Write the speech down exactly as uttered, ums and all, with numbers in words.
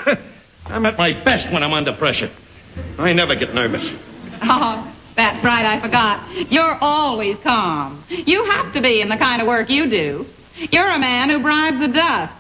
I'm at my best when I'm under pressure. I never get nervous. Oh, that's right, I forgot. You're always calm. You have to be in the kind of work you do. You're a man who bribes the dust.